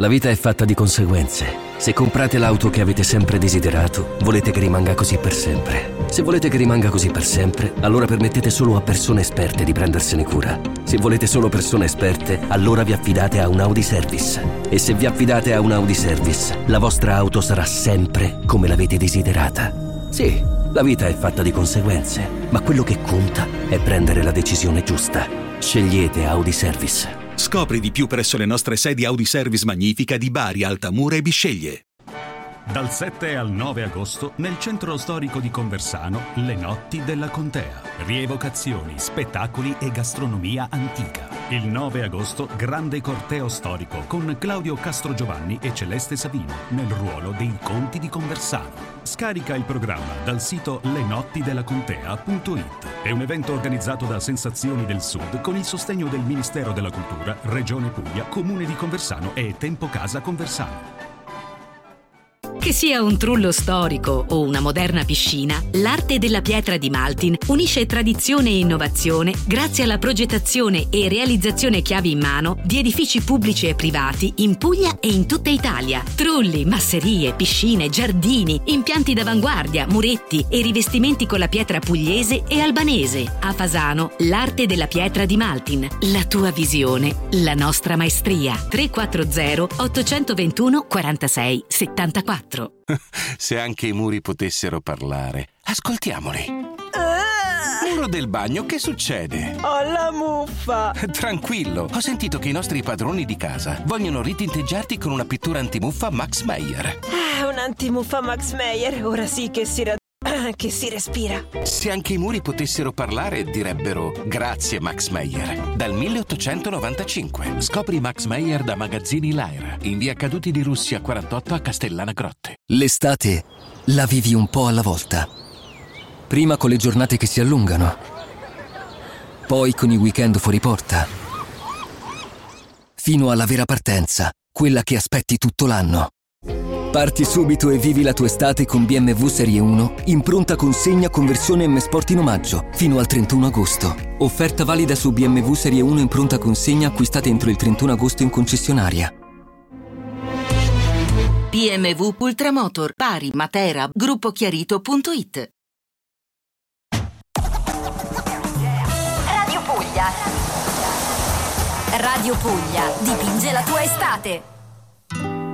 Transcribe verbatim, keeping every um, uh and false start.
La vita è fatta di conseguenze. Se comprate l'auto che avete sempre desiderato, volete che rimanga così per sempre. Se volete che rimanga così per sempre, allora permettete solo a persone esperte di prendersene cura. Se volete solo persone esperte, allora vi affidate a un Audi Service. E se vi affidate a un Audi Service, la vostra auto sarà sempre come l'avete desiderata. Sì, la vita è fatta di conseguenze, ma quello che conta è prendere la decisione giusta. Scegliete Audi Service. Scopri di più presso le nostre sedi Audi Service Magnifica di Bari, Altamura e Bisceglie. Dal sette al nove agosto nel centro storico di Conversano, le notti della Contea. Rievocazioni, spettacoli e gastronomia antica. Il nove agosto, grande corteo storico con Claudio Castrogiovanni e Celeste Savino nel ruolo dei Conti di Conversano. Scarica il programma dal sito lenottidellacontea punto it. È un evento organizzato da Sensazioni del Sud con il sostegno del Ministero della Cultura, Regione Puglia, Comune di Conversano e Tempo Casa Conversano. Che sia un trullo storico o una moderna piscina, l'arte della pietra di Maltin unisce tradizione e innovazione grazie alla progettazione e realizzazione chiavi in mano di edifici pubblici e privati in Puglia e in tutta Italia. Trulli, masserie, piscine, giardini, impianti d'avanguardia, muretti e rivestimenti con la pietra pugliese e albanese. A Fasano, l'arte della pietra di Maltin. La tua visione, la nostra maestria. tre quattro zero otto due uno quattro sei sette quattro. Se anche i muri potessero parlare. Ascoltiamoli. Muro del bagno, che succede? Ho la muffa. Tranquillo, ho sentito che i nostri padroni di casa vogliono ritinteggiarti con una pittura antimuffa Max Meyer. Ah, un antimuffa Max Meyer, ora sì che si ra- che si respira. Se anche i muri potessero parlare, direbbero grazie Max Meyer. Dal milleottocentonovantacinque. Scopri Max Meyer da Magazzini Lyra, in via Caduti di Russia quarantotto a Castellana Grotte. L'estate la vivi un po' alla volta. Prima con le giornate che si allungano, poi con i weekend fuori porta, fino alla vera partenza, quella che aspetti tutto l'anno. Parti subito e vivi la tua estate con B M W Serie uno in pronta consegna conversione M Sport in omaggio fino al trentuno agosto. Offerta valida su B M W Serie uno in pronta consegna acquistate entro il trentuno agosto in concessionaria. B M W Ultramotor, Bari, Matera, gruppo chiarito punto it. Radio Puglia. Radio Puglia dipinge la tua estate.